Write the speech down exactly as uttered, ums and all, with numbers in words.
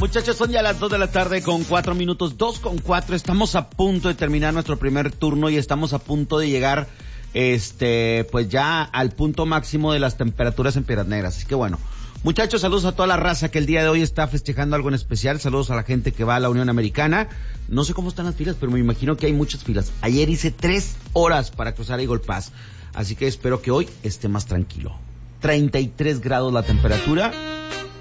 Muchachos, son ya las dos de la tarde con cuatro minutos, dos con cuatro. Estamos a punto de terminar nuestro primer turno y estamos a punto de llegar, este, pues ya al punto máximo de las temperaturas en Piedras Negras. Así que bueno, muchachos, saludos a toda la raza que el día de hoy está festejando algo en especial. Saludos a la gente que va a la Unión Americana. No sé cómo están las filas, pero me imagino que hay muchas filas. Ayer hice tres horas para cruzar Eagle Pass, así que espero que hoy esté más tranquilo. treinta y tres grados la temperatura.